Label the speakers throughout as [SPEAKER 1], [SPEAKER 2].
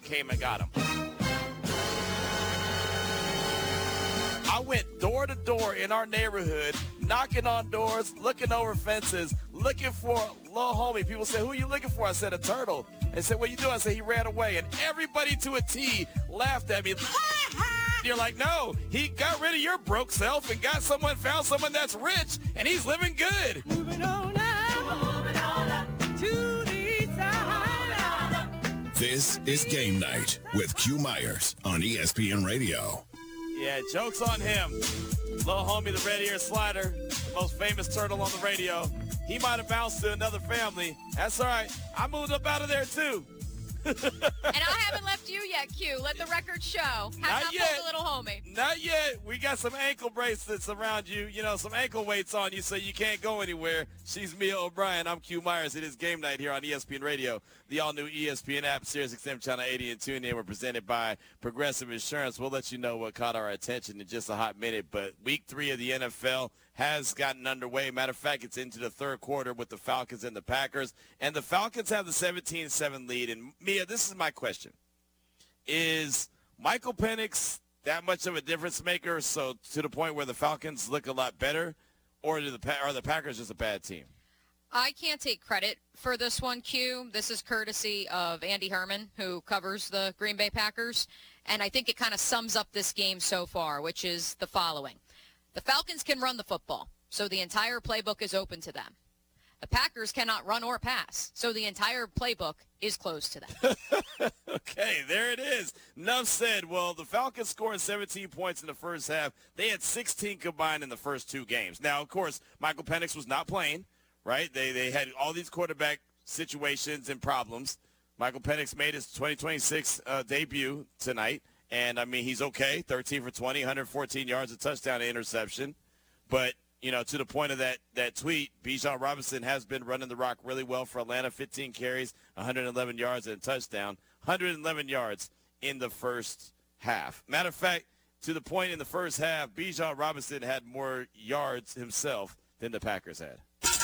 [SPEAKER 1] came and got him. I went door to door in our neighborhood, knocking on doors, looking over fences, looking for a little homie. People say, who are you looking for? I said, a turtle. They said, what are you doing? I said, he ran away. And everybody to a T laughed at me. You're like, no, he got rid of your broke self and found someone that's rich, and he's living good.
[SPEAKER 2] Moving on up to the side.
[SPEAKER 3] This is Game Night with Q Myers on ESPN Radio.
[SPEAKER 1] Yeah, joke's on him. Little homie, the red-eared slider, the most famous turtle on the radio. He might have bounced to another family. That's all right. I moved up out of there, too.
[SPEAKER 4] And I haven't left you yet, Q. Let the record show. Have not
[SPEAKER 1] yet.
[SPEAKER 4] pulled a little homie.
[SPEAKER 1] Not yet. We got some ankle bracelets around you, some ankle weights on you so you can't go anywhere. She's Mia O'Brien. I'm Q Myers. It is Game Night here on ESPN Radio, the all-new ESPN app, Sirius XM Channel 80 and TuneIn. We're presented by Progressive Insurance. We'll let you know what caught our attention in just a hot minute, but Week 3 of the NFL has gotten underway. Matter of fact, it's into the third quarter with the Falcons and the Packers, and the Falcons have the 17-7 lead. And Mia, this is my question. Is Michael Penix that much of a difference maker, so to the point where the Falcons look a lot better, or are the Packers just a bad team?
[SPEAKER 4] I can't take credit for this one, Q. This is courtesy of Andy Herman, who covers the Green Bay Packers, and I think it kind of sums up this game so far, which is the following. The Falcons can run the football, so the entire playbook is open to them. The Packers cannot run or pass, so the entire playbook is closed to them.
[SPEAKER 1] Okay, there it is. Enough said. Well, the Falcons scored 17 points in the first half. They had 16 combined in the first two games. Now, of course, Michael Penix was not playing, right? They had all these quarterback situations and problems. Michael Penix made his 2026 debut tonight. And, I mean, he's okay, 13 for 20, 114 yards, a touchdown, and interception. But, to the point of that tweet, Bijan Robinson has been running the rock really well for Atlanta, 15 carries, 111 yards, and a touchdown, 111 yards in the first half. Matter of fact, to the point in the first half, Bijan Robinson had more yards himself than the Packers had.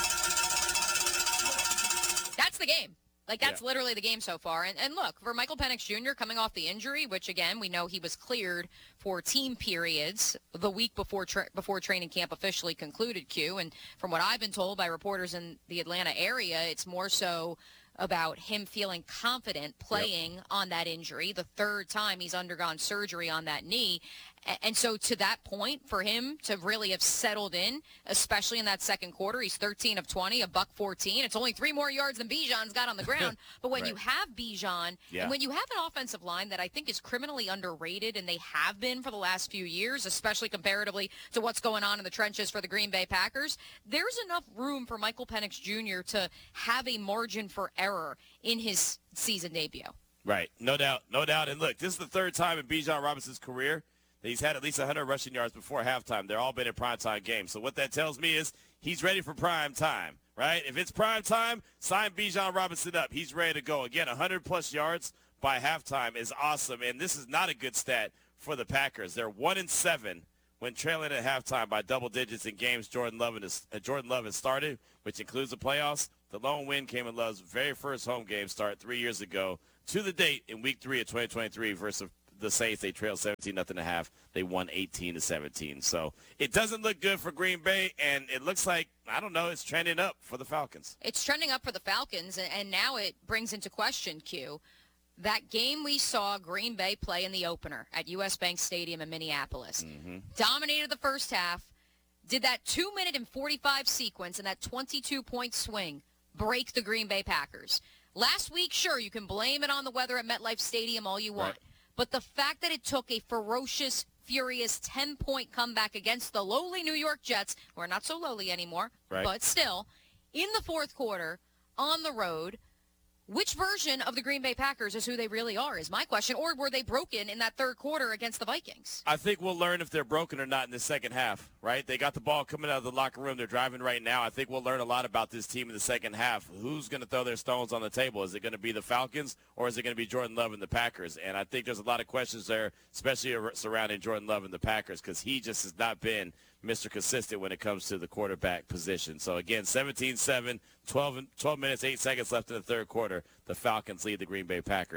[SPEAKER 4] That's the game. That's literally the game so far. And look, for Michael Penix Jr. coming off the injury, which, again, we know he was cleared for team periods the week before training camp officially concluded, Q. And from what I've been told by reporters in the Atlanta area, it's more so about him feeling confident playing on that injury, the third time he's undergone surgery on that knee. And so to that point, for him to really have settled in, especially in that second quarter, he's 13 of 20, $114. It's only 3 more yards than Bijan's got on the ground. But when you have Bijan, and when you have an offensive line that I think is criminally underrated, and they have been for the last few years, especially comparatively to what's going on in the trenches for the Green Bay Packers, there's enough room for Michael Penix Jr. to have a margin for error in his season debut.
[SPEAKER 1] Right, no doubt, no doubt. And look, this is the third time in Bijan Robinson's career that he's had at least 100 rushing yards before halftime. They're all been in primetime games. So what that tells me is he's ready for prime time, right? If it's prime time, sign Bijan Robinson up. He's ready to go. Again, 100-plus yards by halftime is awesome. And this is not a good stat for the Packers. They're 1-7 when trailing at halftime by double digits in games Jordan Love has started, which includes the playoffs. The lone win came in Love's very first home game start 3 years ago to the date in Week 3 of 2023 versus the Saints. They trailed 17-0.5. They won 18-17. So it doesn't look good for Green Bay, and it looks like, I don't know, it's trending up for the Falcons.
[SPEAKER 4] It's trending up for the Falcons, and now it brings into question, Q, that game we saw Green Bay play in the opener at US Bank Stadium in Minneapolis. Dominated the first half, did that 2-minute and 45 sequence and that 22-point swing break the Green Bay Packers. Last week, sure, you can blame it on the weather at MetLife Stadium all you want. Right. But the fact that it took a ferocious, furious 10-point comeback against the lowly New York Jets, who are not so lowly anymore, but still, in the fourth quarter, on the road, which version of the Green Bay Packers is who they really are is my question. Or were they broken in that third quarter against the Vikings?
[SPEAKER 1] I think we'll learn if they're broken or not in the second half, right? They got the ball coming out of the locker room. They're driving right now. I think we'll learn a lot about this team in the second half. Who's going to throw their stones on the table? Is it going to be the Falcons or is it going to be Jordan Love and the Packers? And I think there's a lot of questions there, especially surrounding Jordan Love and the Packers, because he just has not been Mr. Consistent when it comes to the quarterback position. So, again, 17-7, 12 minutes, 8 seconds left in the third quarter. The Falcons lead the Green Bay Packers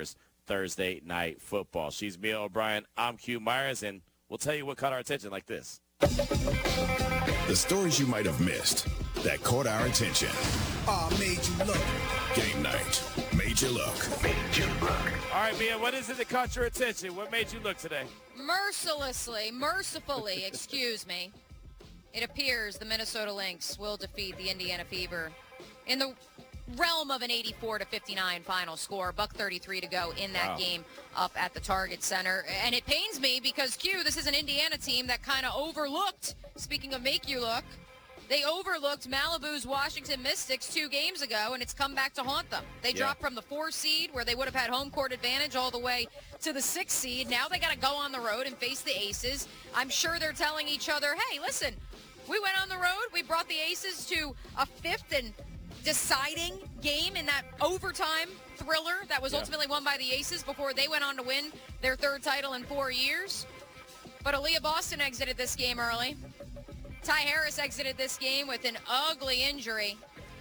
[SPEAKER 1] Thursday Night Football. She's Mia O'Brien. I'm Q Myers, and we'll tell you what caught our attention like this.
[SPEAKER 3] The stories you might have missed that caught our attention.
[SPEAKER 5] Made you look.
[SPEAKER 3] Game night. Made you look.
[SPEAKER 1] All right, Mia, what is it that caught your attention? What made you look today?
[SPEAKER 4] Mercifully, excuse me, it appears the Minnesota Lynx will defeat the Indiana Fever in the realm of an 84-59 final score. $1:33 to go in that game up at the Target Center. And it pains me because, Q, this is an Indiana team that kind of overlooked, speaking of make you look, they overlooked Malibu's Washington Mystics 2 games ago, and it's come back to haunt them. They dropped from the 4 seed, where they would have had home court advantage, all the way to the 6 seed. Now they got to go on the road and face the Aces. I'm sure they're telling each other, hey, listen, we went on the road. We brought the Aces to a 5th and deciding game in that overtime thriller that was ultimately won by the Aces before they went on to win their 3rd title in 4 years. But Aaliyah Boston exited this game early. Ty Harris exited this game with an ugly injury.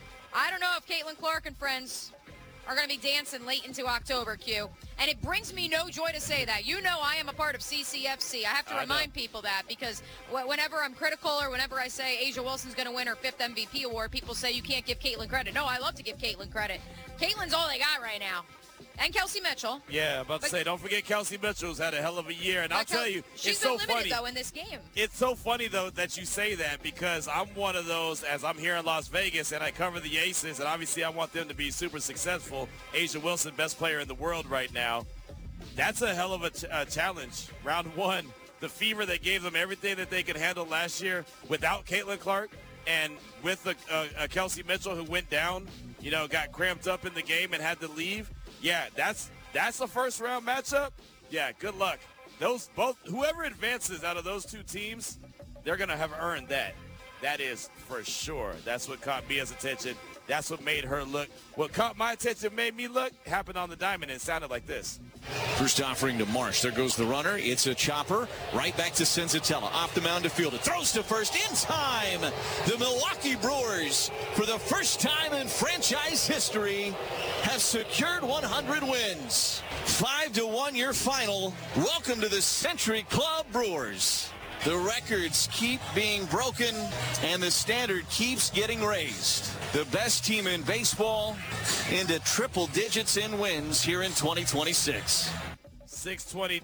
[SPEAKER 4] I don't know if Caitlin Clark and friends are going to be dancing late into October, Q. And it brings me no joy to say that. You know I am a part of CCFC. I have to remind people that because whenever I'm critical or whenever I say Asia Wilson's going to win her 5th MVP award, people say you can't give Caitlin credit. No, I love to give Caitlin credit. Caitlin's all they got right now. And Kelsey Mitchell.
[SPEAKER 1] Yeah, about to say, don't forget Kelsey Mitchell's had a hell of a year. And I'll tell you,
[SPEAKER 4] she's
[SPEAKER 1] it's so
[SPEAKER 4] been
[SPEAKER 1] funny.
[SPEAKER 4] limited, though, in this game.
[SPEAKER 1] It's so funny, though, that you say that because I'm one of those, as I'm here in Las Vegas and I cover the Aces, and obviously I want them to be super successful. Asia Wilson, best player in the world right now. That's a hell of a challenge. Round 1, the Fever that gave them everything that they could handle last year without Caitlin Clark and with a Kelsey Mitchell who went down, got cramped up in the game and had to leave. Yeah, that's a first-round matchup. Yeah, good luck. Whoever advances out of those 2 teams, they're going to have earned that. That is for sure. That's what caught Mia's attention. That's what made her look. What caught my attention, made me look, happened on the diamond, and it sounded like this.
[SPEAKER 6] First offering to Marsh. There goes the runner. It's a chopper. Right back to Senzatella. Off the mound to field. It throws to first in time. The Milwaukee Brewers, for the first time in franchise history, have secured 100 wins. 5-1 your final. Welcome to the Century Club Brewers. The records keep being broken, and the standard keeps getting raised. The best team in baseball into triple digits in wins here in 2026.
[SPEAKER 1] 620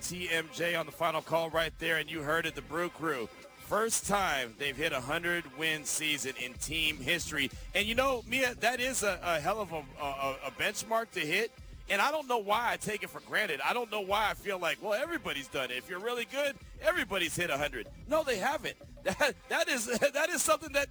[SPEAKER 1] WTMJ on the final call right there, and you heard it, the Brew Crew. First time they've hit a 100-win season in team history. And, Mia, that is a hell of a benchmark to hit. And I don't know why I take it for granted. I don't know why I feel like, well, everybody's done it. If you're really good, everybody's hit 100. No, they haven't. That is something that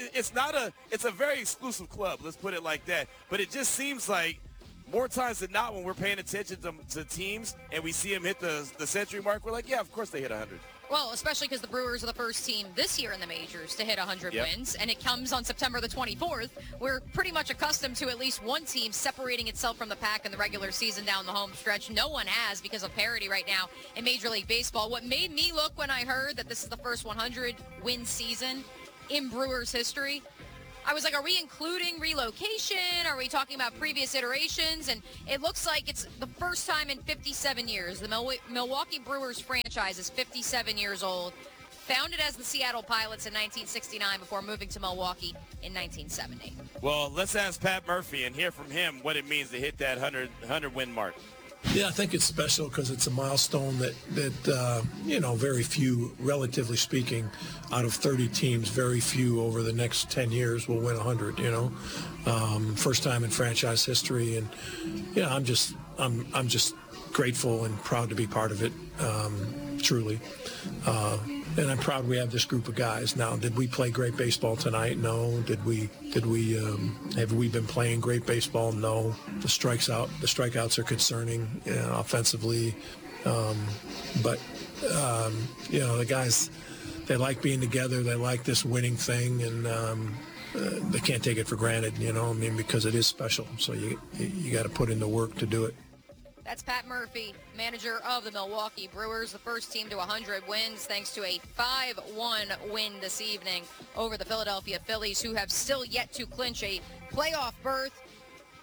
[SPEAKER 1] it's a very exclusive club. Let's put it like that. But it just seems like more times than not when we're paying attention to teams and we see them hit the century mark, we're like, yeah, of course they hit 100.
[SPEAKER 4] Well, especially because the Brewers are the first team this year in the majors to hit 100 wins, and it comes on September the 24th. We're pretty much accustomed to at least one team separating itself from the pack in the regular season down the home stretch. No one has because of parity right now in Major League Baseball. What made me look when I heard that this is the first 100-win season in Brewers history, I was like, are we including relocation? Are we talking about previous iterations? And it looks like it's the first time in 57 years. The Milwaukee Brewers franchise is 57 years old. Founded as the Seattle Pilots in 1969 before moving to Milwaukee in 1970.
[SPEAKER 1] Well, let's ask Pat Murphy and hear from him what it means to hit that 100-win mark.
[SPEAKER 5] Yeah, I think it's special because it's a milestone that very few, relatively speaking, out of 30 teams, very few over the next 10 years will win 100. First time in franchise history, and I'm just grateful and proud to be part of it. Truly. And I'm proud we have this group of guys. Now, did we play great baseball tonight? No. Have we been playing great baseball? No. The strikeouts are concerning, offensively. The guys, they like being together. They like this winning thing, and they can't take it for granted, because it is special. So you got to put in the work to do it.
[SPEAKER 4] That's Pat Murphy, manager of the Milwaukee Brewers, the first team to 100 wins thanks to a 5-1 win this evening over the Philadelphia Phillies, who have still yet to clinch a playoff berth.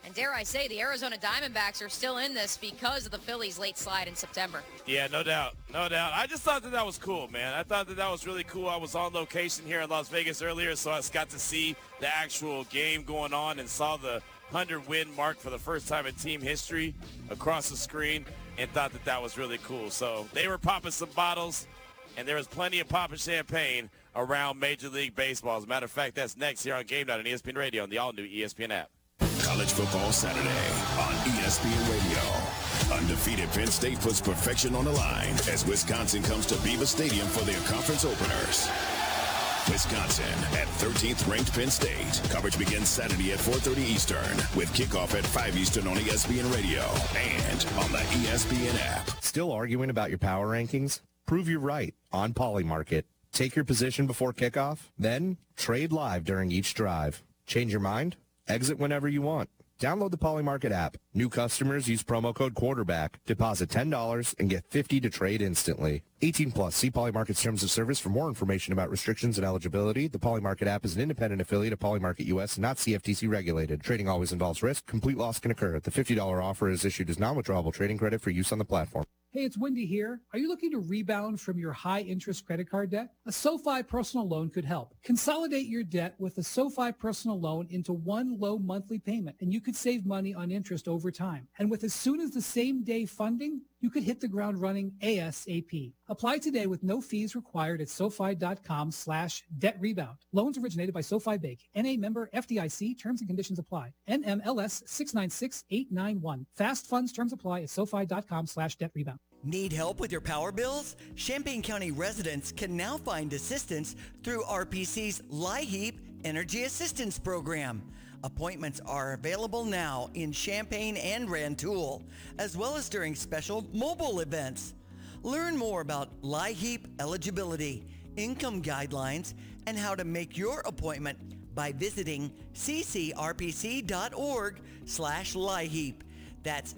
[SPEAKER 4] And dare I say, the Arizona Diamondbacks are still in this because of the Phillies' late slide in September.
[SPEAKER 1] Yeah, no doubt. No doubt. I just thought that was cool, man. I thought that was really cool. I was on location here in Las Vegas earlier, so I got to see the actual game going on and saw the 100-win mark for the first time in team history across the screen and thought that was really cool. So they were popping some bottles, and there was plenty of popping champagne around Major League Baseball. As a matter of fact, that's next here on Game Night on ESPN Radio and the all-new ESPN app.
[SPEAKER 3] College football Saturday on ESPN Radio. Undefeated Penn State puts perfection on the line as Wisconsin comes to Beaver Stadium for their conference openers. Wisconsin at 13th ranked Penn State. Coverage begins Saturday at 4:30 Eastern with kickoff at 5 Eastern on ESPN Radio and on the ESPN app.
[SPEAKER 7] Still arguing about your power rankings? Prove you're right on Polymarket. Take your position before kickoff, then trade live during each drive. Change your mind? Exit whenever you want. Download the Polymarket app. New customers use promo code quarterback. Deposit $10 and get $50 to trade instantly. 18 plus. See Polymarket's terms of service for more information about restrictions and eligibility. The Polymarket app is an independent affiliate of Polymarket US, not CFTC regulated. Trading always involves risk. Complete loss can occur. The $50 offer is issued as non-withdrawable trading credit for use on the platform.
[SPEAKER 8] Hey, it's Wendy here. Are you looking to rebound from your high-interest credit card debt? A SoFi personal loan could help. Consolidate your debt with a SoFi personal loan into one low monthly payment, and you could save money on interest over time. And with as soon as the same day funding, you could hit the ground running ASAP. Apply today with no fees required at SoFi.com/debt rebound. Loans originated by SoFi Bank. NA member FDIC. Terms and conditions apply. NMLS 696891. Fast funds terms apply at SoFi.com/debt rebound.
[SPEAKER 9] Need help with your power bills? Champaign County residents can now find assistance through RPC's LIHEAP Energy Assistance Program. Appointments are available now in Champaign and Rantoul, as well as during special mobile events. Learn more about LIHEAP eligibility, income guidelines, and how to make your appointment by visiting ccrpc.org/LIHEAP. That's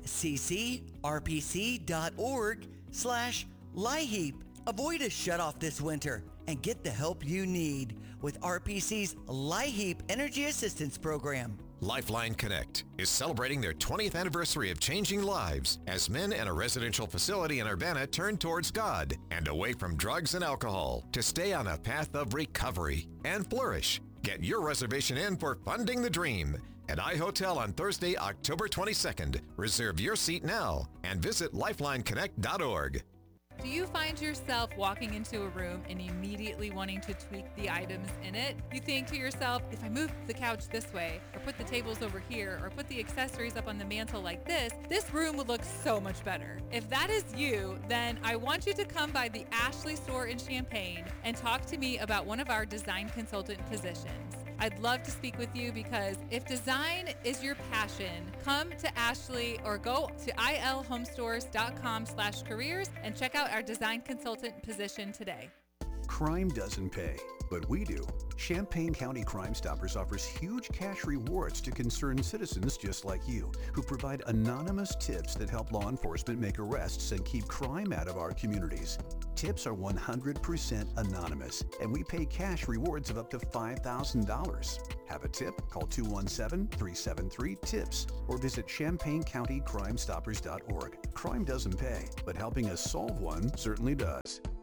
[SPEAKER 9] ccrpc.org/LIHEAP. Avoid a shutoff this winter and get the help you need with RPC's LIHEAP Energy Assistance Program.
[SPEAKER 10] Lifeline Connect is celebrating their 20th anniversary of changing lives as men in a residential facility in Urbana turn towards God and away from drugs and alcohol to stay on a path of recovery and flourish. Get your reservation in for Funding the Dream at iHotel on Thursday, October 22nd. Reserve your seat now and visit lifelineconnect.org.
[SPEAKER 11] Do you find yourself walking into a room and immediately wanting to tweak the items in it? You think to yourself, if I move the couch this way, or put the tables over here, or put the accessories up on the mantle like this room would look so much better. If that is you, then I want you to come by the Ashley store in Champaign and talk to me about one of our design consultant positions. I'd love to speak with you because if design is your passion, come to Ashley or go to ilhomestores.com/careers and check out our design consultant position today.
[SPEAKER 12] Crime doesn't pay, but we do. Champaign County Crime Stoppers offers huge cash rewards to concerned citizens just like you, who provide anonymous tips that help law enforcement make arrests and keep crime out of our communities. Tips are 100% anonymous, and we pay cash rewards of up to $5,000. Have a tip? Call 217-373-TIPS or visit ChampaignCountyCrimeStoppers.org. Crime doesn't pay, but helping us solve one certainly does.